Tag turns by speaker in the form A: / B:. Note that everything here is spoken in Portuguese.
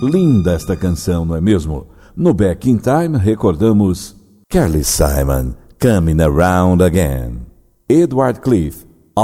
A: Linda esta canção, não é mesmo? No Back in Time recordamos Carly Simon, Coming Around Again. Edward Cliff,